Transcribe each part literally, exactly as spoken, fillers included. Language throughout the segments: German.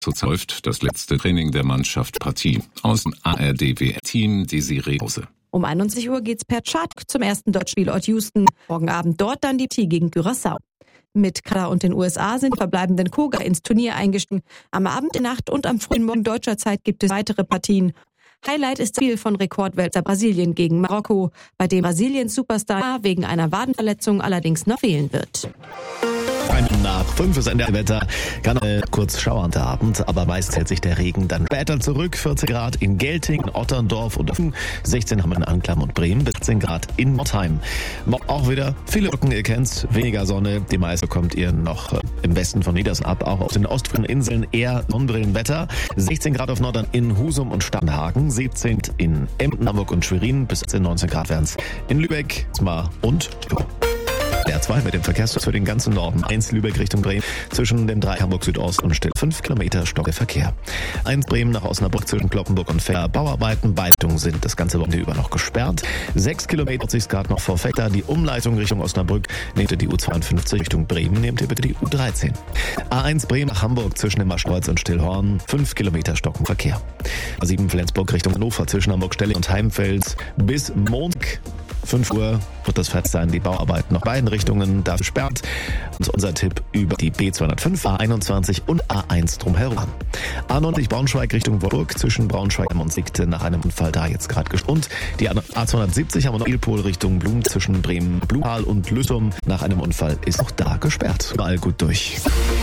Zurzeit läuft das letzte Training der Mannschaft Partie aus dem A R D-W R-Team Desiree Hause. Um einundzwanzig Uhr geht's per Chart zum ersten Dort-Spielort Houston. Morgen Abend dort dann die Partie gegen Curaçao. Mit Kanada und den U S A sind verbleibenden Koga ins Turnier eingestiegen. Am Abend, in Nacht und am frühen Morgen deutscher Zeit gibt es weitere Partien. Highlight ist das Spiel von Rekordweltmeister Brasilien gegen Marokko, bei dem Brasiliens Superstar wegen einer Wadenverletzung allerdings noch fehlen wird. Nach fünf ist Ende Wetter, kann äh, kurz schauernder Abend, aber meist hält sich der Regen dann später zurück. vierzehn Grad in Gelting, Otterndorf und sechzehn haben wir in Anklam und Bremen, siebzehn Grad in Nordheim. Auch wieder viele Wolken, ihr kennt's, weniger Sonne, die meiste bekommt ihr noch äh, im Westen von Niedersachsen ab, auch auf den ostfriesen Inseln eher Sonnenbrillenwetter. sechzehn Grad auf Nordern in Husum und Starnhagen, siebzehn in Emden, Hamburg und Schwerin, bis neunzehn Grad werden's in Lübeck, Smar und Jo. Der A zwei mit dem Verkehrsfluss für den ganzen Norden. eins Lübeck Richtung Bremen zwischen dem drei Hamburg Südost und Still. fünf Kilometer Stockeverkehr. eins Bremen nach Osnabrück zwischen Kloppenburg und Fehr. Bauarbeiten bei Richtungen sind das ganze Wochenende über noch gesperrt. sechs Kilometer sich gerade noch vor Fechter. Die Umleitung Richtung Osnabrück. Nehmt ihr die U zweiundfünfzig Richtung Bremen, nehmt ihr bitte die U dreizehn. A eins Bremen nach Hamburg zwischen dem Maschkreuz und Stillhorn. fünf Kilometer Stockenverkehr. A sieben Flensburg Richtung Hannover zwischen Hamburg Stelling und Heimfels bis Montag. fünf Uhr wird das Fest sein, die Bauarbeiten noch beiden Richtungen da gesperrt. Und unser Tipp über die B zweihundertfünf, A einundzwanzig und A eins drumherum. A neunzig Braunschweig Richtung Wolfsburg zwischen Braunschweig und Siegte nach einem Unfall da jetzt gerade gesperrt. Und die A zweihundertsiebzig haben wir noch Ilpol Richtung Blum zwischen Bremen, Blumthal und Lüssum nach einem Unfall ist auch da gesperrt. Überall gut durch.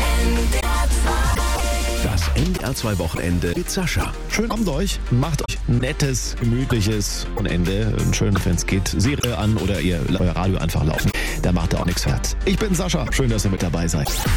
Das N D R zwei Wochenende mit Sascha. Schön Abend euch, macht euch nettes, gemütliches Wochenende. Schön, wenn es geht, Serie an oder ihr euer Radio einfach laufen. Da macht ihr auch nichts fett. Ich bin Sascha, schön, dass ihr mit dabei seid.